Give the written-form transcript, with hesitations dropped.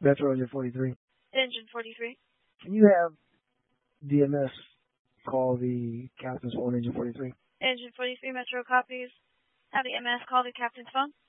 Metro Engine 43. Engine 43. Can you have DMS call the captain's phone, Engine 43? Engine 43, Metro copies. Have the MS call the captain's phone.